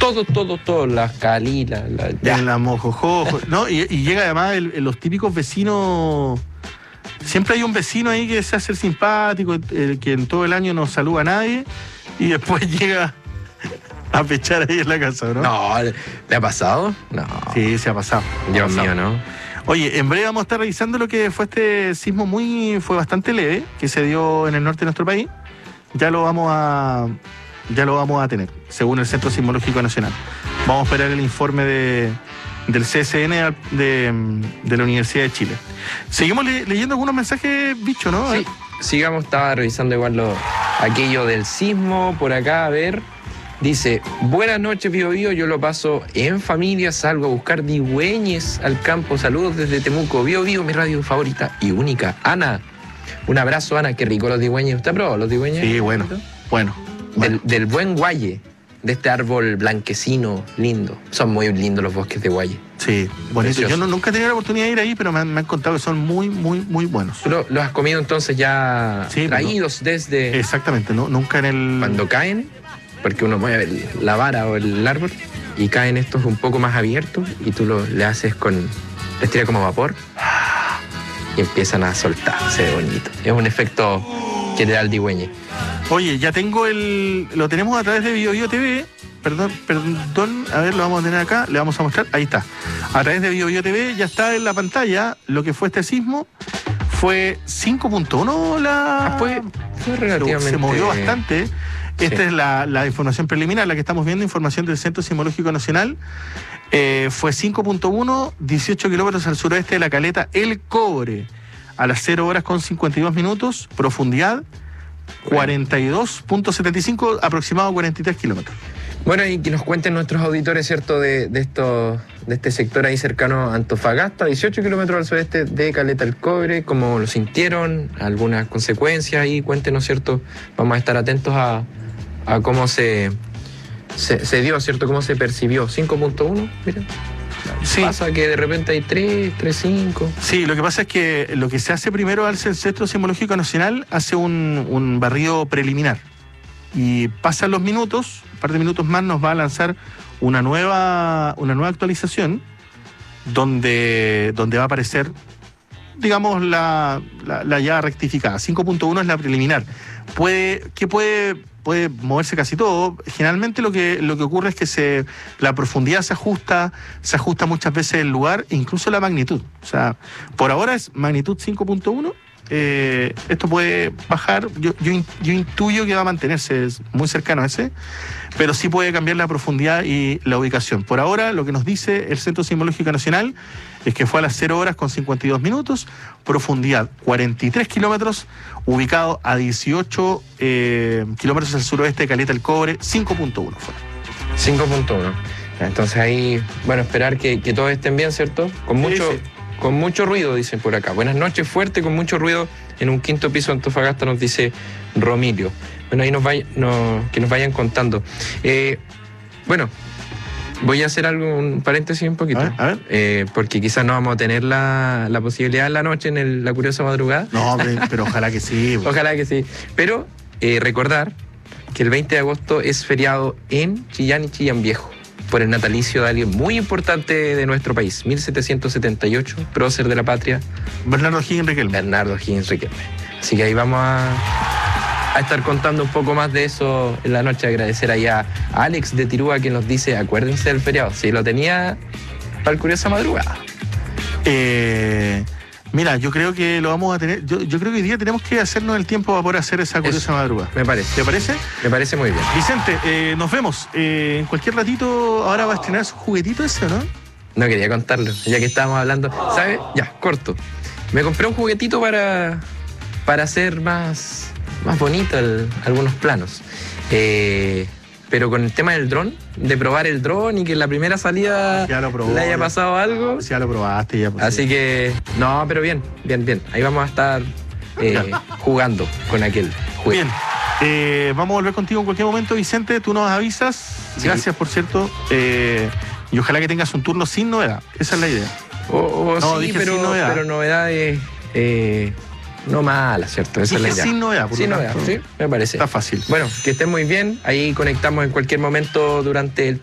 todo, las Cali, la Mojojojo, ¿no? Y llega además los típicos vecinos. Siempre hay un vecino ahí que se hace el simpático, que en todo el año no saluda a nadie, y después llega a pechar ahí en la casa, ¿no? No, ¿le ha pasado? No. Sí, se ha pasado. Dios mío, ¿no? Oye, en breve vamos a estar revisando lo que fue este sismo fue bastante leve, que se dio en el norte de nuestro país. Ya lo vamos a tener, según el Centro Sismológico Nacional. Vamos a esperar el informe del CSN de la Universidad de Chile. Seguimos leyendo algunos mensajes, bicho, ¿no? Sí, sigamos, estaba revisando igual aquello del sismo por acá, a ver. Dice, buenas noches, Bío Bío, yo lo paso en familia, salgo a buscar digüeñes al campo. Saludos desde Temuco. Bío Bío, mi radio favorita y única. Ana, un abrazo, Ana, qué rico los digüeñes. ¿Usted ha probado los digüeñes? Sí, bueno. Del buen guaye, de este árbol blanquecino, lindo. Son muy lindos los bosques de guaye. Sí, bonito. Yo nunca he tenido la oportunidad de ir ahí, pero me han contado que son muy buenos. ¿Tú los has comido entonces ya traídos desde...? Exactamente, ¿no? Nunca en el... Cuando caen, porque uno mueve la vara o el árbol, y caen estos un poco más abiertos, y tú le haces les tira como vapor, y empiezan a soltar. Se ve bonito. Es un efecto que te da el digüeñe. Oye, ya tengo lo tenemos a través de Bío Bío TV. Perdón, a ver, lo vamos a tener acá, le vamos a mostrar, ahí está. A través de Bío Bío TV ya está en la pantalla lo que fue este sismo. Fue 5.1 fue relativamente... Se movió bastante. Sí. Esta es la información preliminar, la que estamos viendo, información del Centro Sismológico Nacional. Fue 5.1, 18 kilómetros al suroeste de la caleta El Cobre, a las 0 horas con 52 minutos, profundidad 42.75, aproximado 43 kilómetros. Bueno, y que nos cuenten nuestros auditores, ¿cierto?, de este sector ahí cercano a Antofagasta, 18 kilómetros al sureste de Caleta El Cobre, cómo lo sintieron, algunas consecuencias ahí, cuéntenos, ¿cierto? Vamos a estar atentos a cómo se dio, ¿cierto?, cómo se percibió. 5.1, mira. Sí. Pasa que de repente hay 3.5. Sí, lo que pasa es que lo que se hace primero al Centro Sismológico Nacional hace un barrido preliminar. Y pasan los minutos, un par de minutos más nos va a lanzar una nueva actualización donde va a aparecer, digamos, la ya rectificada. 5.1 es la preliminar. Puede moverse casi todo. Generalmente lo que ocurre es que la profundidad se ajusta muchas veces el lugar, e incluso la magnitud. O sea, por ahora es magnitud 5.1. Esto puede bajar, yo intuyo que va a mantenerse muy cercano a ese, pero sí puede cambiar la profundidad y la ubicación. Por ahora, lo que nos dice el Centro Sismológico Nacional es que fue a las 0 horas con 52 minutos, profundidad 43 kilómetros, ubicado a 18 kilómetros al suroeste de Caleta El Cobre, 5.1 fue. 5.1. Entonces ahí, bueno, esperar que todos estén bien, ¿cierto? Con mucho ruido, dicen por acá. Buenas noches, fuerte, con mucho ruido en un quinto piso de Antofagasta, nos dice Romilio. Bueno, ahí que nos vayan contando. Bueno, voy a hacer un paréntesis un poquito. A ver. Porque quizás no vamos a tener la posibilidad en la noche, en la curiosa madrugada. No, pero ojalá que sí. Ojalá que sí. Pero recordar que el 20 de agosto es feriado en Chillán y Chillán Viejo, por el natalicio de alguien muy importante de nuestro país, 1778, prócer de la patria. Bernardo Higgins Riquelme. Así que ahí vamos a estar contando un poco más de eso en la noche. Agradecer ahí a Alex de Tirúa, que nos dice, acuérdense del feriado. Sí, lo tenía para el curiosa madrugada. Mira, yo creo que lo vamos a tener. Yo creo que hoy día tenemos que hacernos el tiempo para poder hacer esa curiosa madrugada. Me parece. ¿Te parece? Me parece muy bien. Vicente, nos vemos. En cualquier ratito, ahora va a estrenar su juguetito ese, ¿no? No quería contarlo, ya que estábamos hablando. ¿Sabes? Ya, corto. Me compré un juguetito para hacer más bonito algunos planos. Pero con el tema del dron, de probar el dron y que en la primera salida le haya pasado algo. Ya lo probaste, ya. Pues, así que, no, pero bien. Ahí vamos a estar jugando con aquel juego. Bien, vamos a volver contigo en cualquier momento, Vicente. Tú nos avisas. Sí. Gracias, por cierto. Y ojalá que tengas un turno sin novedad. Esa es la idea. Sí, pero novedades... no mala, ¿cierto? Esa es la idea. Sin novedad, sin novedad, sí, me parece. Está fácil. Bueno, que estén muy bien. Ahí conectamos en cualquier momento durante el